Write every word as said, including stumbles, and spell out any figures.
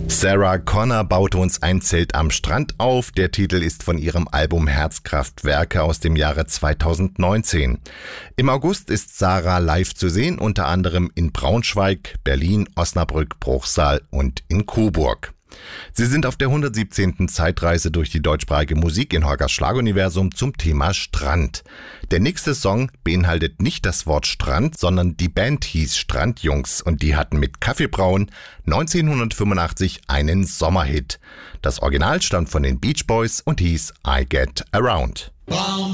Sarah Connor baute uns ein Zelt am Strand auf. Der Titel ist von ihrem Album Herzkraftwerke aus dem Jahre zweitausendneunzehn. Im August ist Sarah live zu sehen, unter anderem in Braunschweig, Berlin, Osnabrück, Bruchsal und in Coburg. Sie sind auf der hundertsiebzehnten Zeitreise durch die deutschsprachige Musik in Horgers Schlaguniversum zum Thema Strand. Der nächste Song beinhaltet nicht das Wort Strand, sondern die Band hieß Strandjungs und die hatten mit Kaffeebrauen neunzehnhundertfünfundachtzig einen Sommerhit. Das Original stammt von den Beach Boys und hieß I Get Around.